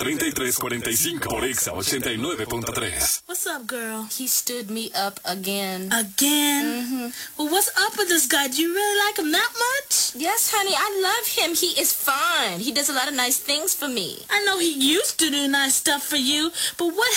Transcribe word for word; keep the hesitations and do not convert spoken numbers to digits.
treinta y tres cuarenta y cinco por Exa ochenta y nueve punto tres. What's up, girl? He stood me up again. Again? Mm-hmm. Well, what's up with this guy? Do you really like him that much? Yes, honey, I love him. He is fine. He does a lot of nice things for me. I know he used to do nice stuff for you, but what